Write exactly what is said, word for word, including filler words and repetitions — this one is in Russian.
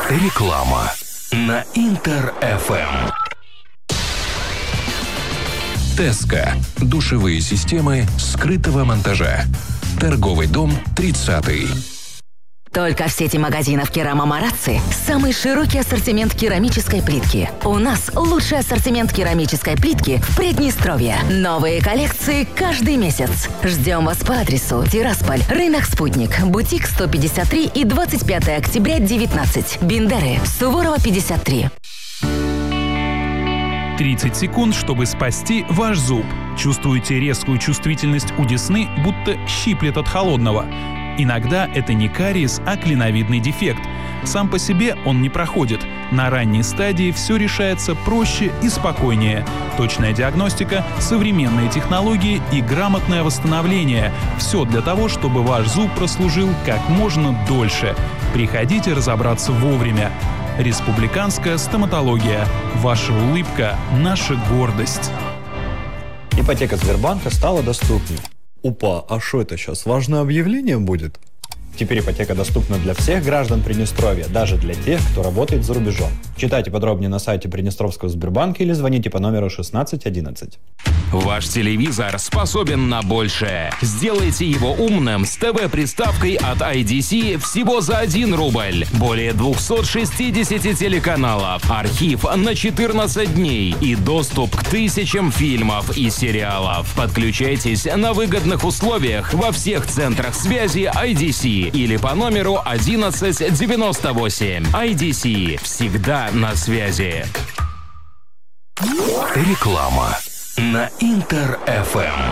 Реклама на Интер эф эм. Теска. Душевые системы скрытого монтажа. Торговый дом тридцатый. Только в сети магазинов «Керама Марацци» самый широкий ассортимент керамической плитки. У нас лучший ассортимент керамической плитки в Приднестровье. Новые коллекции каждый месяц. Ждем вас по адресу Тирасполь, рынок «Спутник», бутик сто пятьдесят три и двадцать пятое октября девятнадцать. Бендеры, Суворова пятьдесят три. тридцать секунд, чтобы спасти ваш зуб. Чувствуете резкую чувствительность у десны, будто щиплет от холодного. Иногда это не кариес, а клиновидный дефект. Сам по себе он не проходит. На ранней стадии все решается проще и спокойнее. Точная диагностика, современные технологии и грамотное восстановление. Все для того, чтобы ваш зуб прослужил как можно дольше. Приходите разобраться вовремя. Республиканская стоматология. Ваша улыбка – наша гордость. Ипотека Сбербанка стала доступнее. Опа, а что это сейчас? Важное объявление будет? Теперь ипотека доступна для всех граждан Приднестровья, даже для тех, кто работает за рубежом. Читайте подробнее на сайте Приднестровского Сбербанка или звоните по номеру шестнадцать одиннадцать. Ваш телевизор способен на большее. Сделайте его умным с ТВ-приставкой от ай ди си всего за один рубль. Более двухсот шестидесяти телеканалов, архив на четырнадцать дней и доступ к тысячам фильмов и сериалов. Подключайтесь на выгодных условиях во всех центрах связи ай ди си или по номеру одиннадцать девяносто восемь. ай ди си. Всегда на связи. Реклама на Интер эф эм.